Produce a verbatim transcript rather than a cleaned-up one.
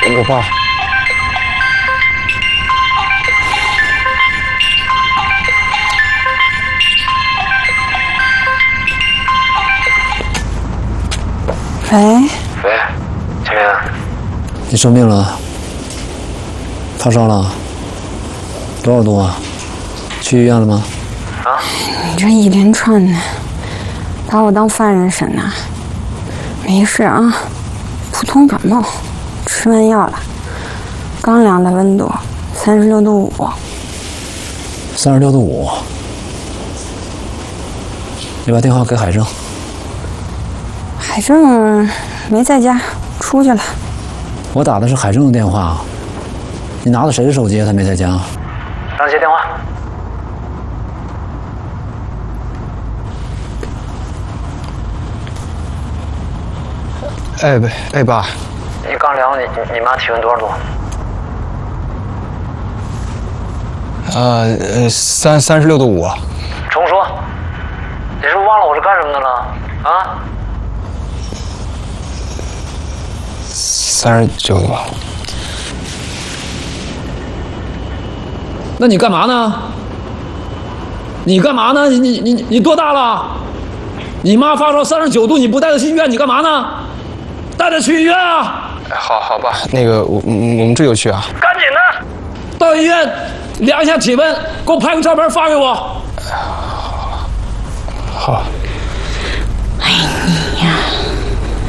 我爸。 喂。 喂，青云， 你生病了，发烧了，多少度啊？去医院了吗？ 啊？ 你这一连串的，把我当犯人审呐？没事啊，普通感冒，吃完药了，刚量的温度三十六度五。 三十六度五。你把电话给海正。 海正没在家，出去了。 我打的是海正的电话，你拿的谁的手机？他没在家。 让接电话。 哎哎爸， 你刚量你你妈体温多少度？ 呃呃三三十六度五。 重说，你是不是忘了我是干什么的了？啊？ 三十九度吧。 那你干嘛呢？你干嘛呢？你你你你多大了？你妈发烧三十九度，你不带她去医院，你干嘛呢？带她去医院啊！ 好好吧，那个我我们这就去啊。 赶紧的， 到医院量一下体温，给我拍个照片发给我。 好。 哎你呀。